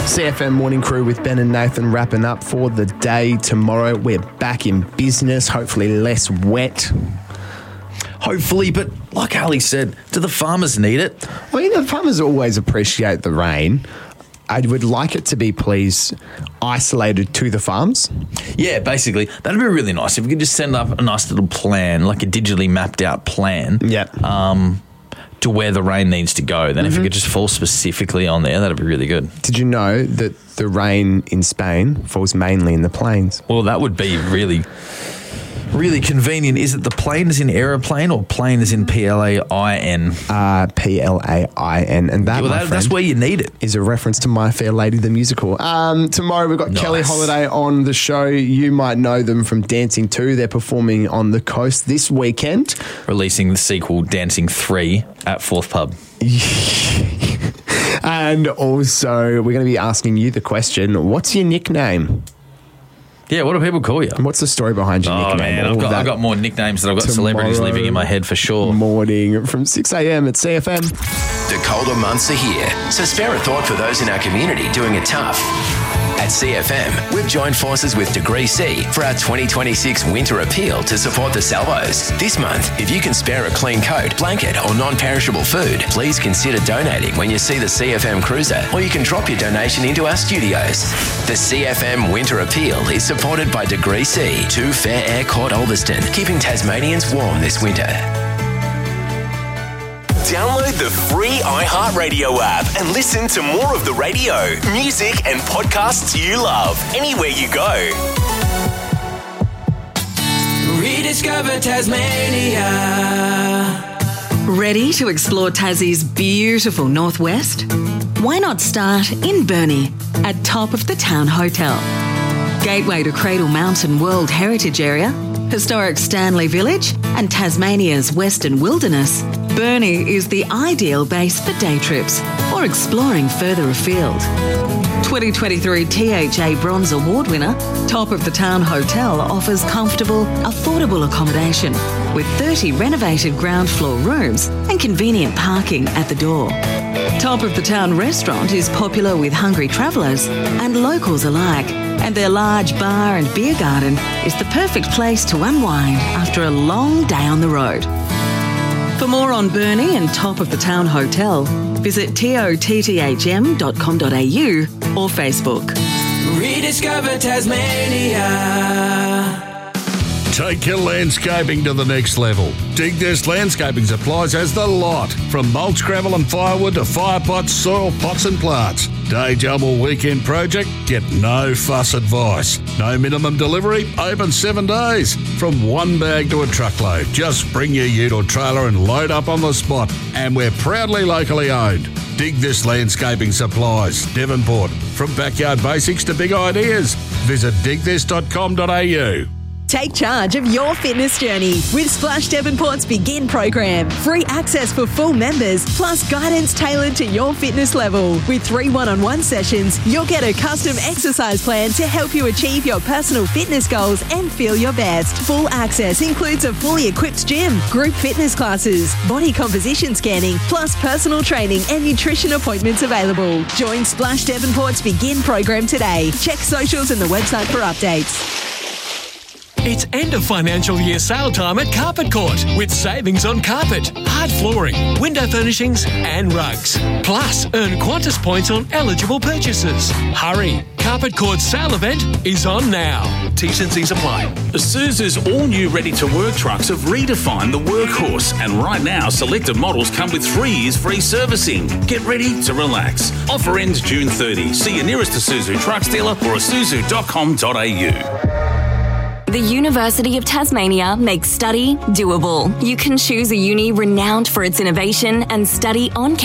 CFM Morning Crew with Ben and Nathan wrapping up for the day. Tomorrow we're back in business, hopefully less wet. Hopefully, but like Ali said, do the farmers need it? I mean, the farmers always appreciate the rain. I would like it to be, please, isolated to the farms. Yeah, basically. That'd be really nice if we could just send up a nice little plan, like a digitally mapped out plan. Yep. To where the rain needs to go. Then if it could just fall specifically on there, that'd be really good. Did you know that the rain in Spain falls mainly in the plains? Well, that would be really, really convenient. Is it the plane as in aeroplane or plane as in P-L-A-I-N? P-L-A-I-N. And that, well, my friend, that's where you need it. Is a reference to My Fair Lady, the musical. Tomorrow we've got Nice. Kelly Holiday on the show. You might know them from Dancing 2. They're performing on the coast this weekend. Releasing the sequel, Dancing 3, at Fourth Pub. And also, we're going to be asking you the question, what's your nickname? Yeah, what do people call you? And what's the story behind your nickname? Man, All I've that got more nicknames than I've got celebrities tomorrow living in my head for sure. Morning from 6 a.m. at CFM. The colder months are here, so spare a thought for those in our community doing it tough. At CFM, we've joined forces with Degree C for our 2026 Winter Appeal to support the salvos. This month, if you can spare a clean coat, blanket or non-perishable food, please consider donating when you see the CFM Cruiser, or you can drop your donation into our studios. The CFM Winter Appeal is supported by Degree C, 2 Fair Air Court Ulverston, keeping Tasmanians warm this winter. Download the free iHeartRadio app and listen to more of the radio, music and podcasts you love anywhere you go. Rediscover Tasmania. Ready to explore Tassie's beautiful northwest? Why not start in Burnie at Top of the Town Hotel? Gateway to Cradle Mountain World Heritage Area, historic Stanley Village and Tasmania's Western Wilderness, Burnie is the ideal base for day trips or exploring further afield. 2023 THA Bronze Award winner, Top of the Town Hotel offers comfortable, affordable accommodation with 30 renovated ground floor rooms and convenient parking at the door. Top of the Town restaurant is popular with hungry travellers and locals alike, and their large bar and beer garden is the perfect place to unwind after a long day on the road. For more on Burnie and Top of the Town Hotel, visit totthm.com.au or Facebook. Rediscover Tasmania. Take your landscaping to the next level. Dig This Landscaping Supplies has the lot. From mulch, gravel and firewood to fire pots, soil pots and plants. Day job or weekend project? Get no fuss advice. No minimum delivery? Open 7 days. From one bag to a truckload. Just bring your ute or trailer and load up on the spot. And we're proudly locally owned. Dig This Landscaping Supplies, Devonport. From backyard basics to big ideas. Visit digthis.com.au. Take charge of your fitness journey with Splash Devonport's Begin program. Free access for full members, plus guidance tailored to your fitness level. With 3 one-on-one sessions, you'll get a custom exercise plan to help you achieve your personal fitness goals and feel your best. Full access includes a fully equipped gym, group fitness classes, body composition scanning, plus personal training and nutrition appointments available. Join Splash Devonport's Begin program today. Check socials and the website for updates. It's end of financial year sale time at Carpet Court with savings on carpet, hard flooring, window furnishings and rugs. Plus, earn Qantas points on eligible purchases. Hurry! Carpet Court's sale event is on now. T's and C's apply. Isuzu's all-new ready-to-work trucks have redefined the workhorse, and right now, selected models come with 3 years free servicing. Get ready to relax. Offer ends June 30. See your nearest Isuzu Trucks dealer or isuzu.com.au. The University of Tasmania makes study doable. You can choose a uni renowned for its innovation and study on